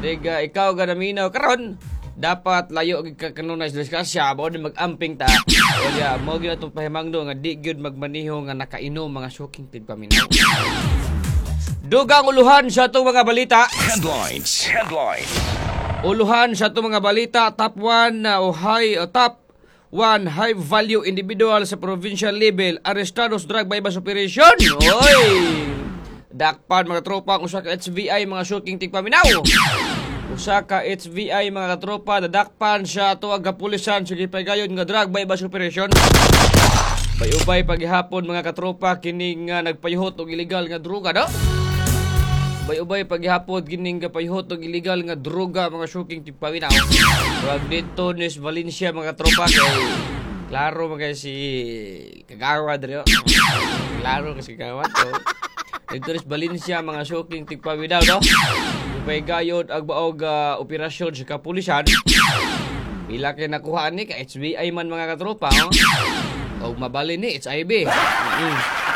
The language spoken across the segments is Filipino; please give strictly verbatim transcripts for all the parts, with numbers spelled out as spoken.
Diga ikaw ganaminaw karon dapat layo gid ka kanunay sa diskasya bao din mag-amping ta. Kaya mo gyud atong pahimangdo nga di gyud magmaniho nga nakainom mga suking tigpaminaw. Dugang uluhan sa atong mga balita. Headlines. Headlines. Uluhan sa itong mga balita, top one na uh, o high o uh, top one high value individual sa provincial level arestados drug bypass operation. Oy! Dakpan mga tropa ang usa ka H V I mga shooting tigpaminaw. Usa ka H V I mga katropa dadakpan sa tuwag kapulisan sa gipaygayon nga drug bypass operation. Bayubay paghihapon mga katropa kining uh, nagpayuhot og illegal nga droga no? Bayubay paghihapon kining gapayuhot og illegal nga droga mga shooting tigpaminaw. Drug dito ni Valencia mga katropa kay klaro mga si kagawad rio. Klaro kasi kagawad to. Dito ni Valencia mga shooting tigpaminaw no. Upay gayod ang baog uh, operasyon sa kapulisan. Pila kay nakuha ni ka H B I man mga katropa oh. O mabali ni H I V. Mm.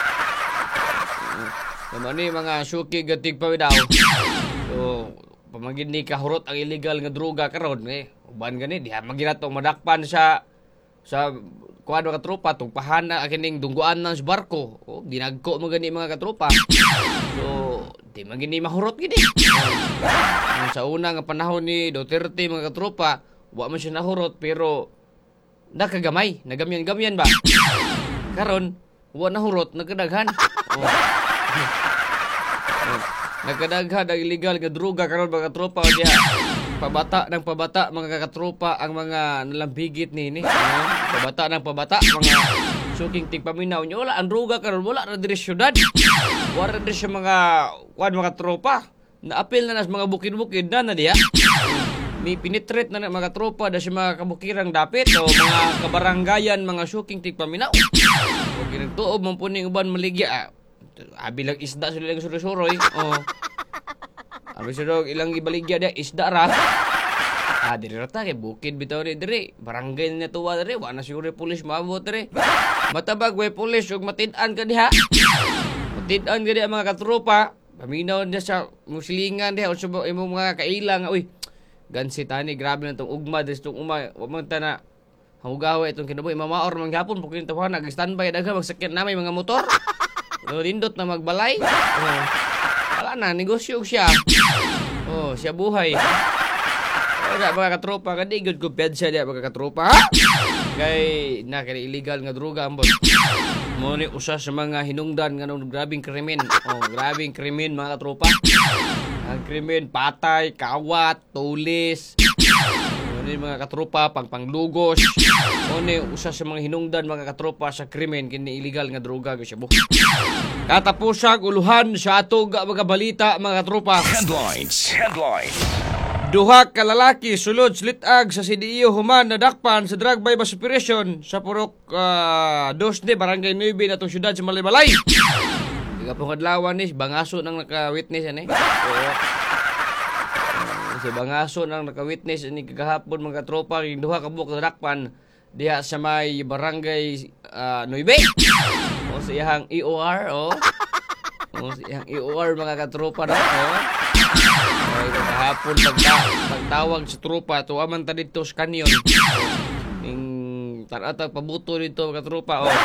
Naman ni mga shooting gatig paminaw. So pamagin ni kahurot ang illegal nga droga karon eh. Uban gani diha maginato madakpan sa sa kuan mga katropa tungpahan na kining dungguan ng barko. Oh, dinagko mo gani mga katropa. So di man gini mahurot gini. Uh, sa una nga panahon ni Duterte mga katropa, wa man siya nahurot pero nakagamay, nagamyan-gamyan ba? Karon wa nahurot, nagkadaghan. Oh. Nagkadaghan ang illegal nga droga karon mga katropa diha. Pabata ng pabata mga katropa ang mga nalambigit ni ni. Uh, pabata ng pabata mga suking tigpaminaw nyo. Wala ang droga karon wala ra diri syudad. Wala diri sa mga kuan mga tropa. Naapil na nas mga bukid-bukid na na diya. May pinitreat na na mga tropa da sa mga kabukirang dapit o mga kabaranggayan mga suking tigpaminaw. O ginagtuob man po ning uban maligya. Abi lang isda sila lang suroy-suroy. O abi sila ilang ibaligya dia isda ra. Ah, diri rata kay bukid bitaw ri diri. Barangay na tuwa diri, wa na siguro pulis maabot diri. Matabag way pulis ug matid-an ka diha. Matid-an ka diha mga katropa. Paminaw niya sa muslingan diha unsa ba imong mga kailang uy. Gansi tani grabe na tong ugma diri tong uma. Wa man ta na hawgawa itong kinabuhi mamaor man gyapon pug kintawahan nag-standby daghan magsakyan na may mga motor. No lindot na magbalay. Oh. Wala na negosyo siya. Oh, siya buhay. Wala mga katropa kadi good ko pedsa dia mga katropa. Kay na kay illegal nga droga ambot. Mo ni usa sa mga hinungdan nga nung grabing krimen. Oh, grabing krimen mga katropa. Ang krimen patay, kawat, tulis. Mo ni mga katropa pang panglugos. Mo ni usa sa mga hinungdan mga katropa sa krimen kini illegal nga droga siya buhay. Katapusag uluhan sa atog mga balita mga katropa. Headlines. Headlines. Duha ka lalaki sulod slitag sa C D E O human nadakpan sa drug bypass operation sa Purok uh, dos de Barangay nueve natong syudad sa Malaybalay. Diga pong adlawan ni bangaso nang naka-witness ani. Oo. Si bangaso nang naka-witness ani kagahapon mga tropa ning duha ka buok nadakpan diha sa may Barangay uh, nueve. O sa iyang E O R o. O sa iyang E O R mga katropa no. O. Ay, kahapon pagta pagtawag sa tropa tuwaman ta dito sa kanyon. Ning tanatag pabuto dito mga tropa oh.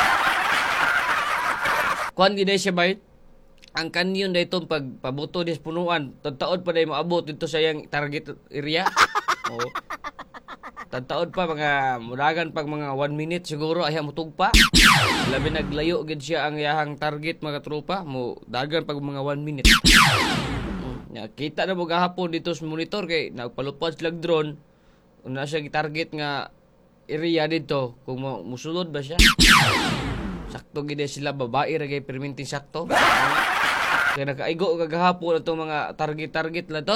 Kuan gid siya bay. Ang kanyon dito pag pabuto dis punuan, tagtaod pa day maabot dito sa yang target area. Oh. Tagtaod pa mga mudagan pag mga one minute siguro ay mutugpa. Labi naglayo gid siya ang iyahang target mga tropa, mo dagan pag mga one minute. Ya, kita na mo gahapon dito sa monitor kay nagpalupad sila drone. Una siya target nga area dito kung musulod ba siya. Sakto gid sila babae ra kay perminting sakto. Kaya nakaigo kagahapon itong mga target-target lang to.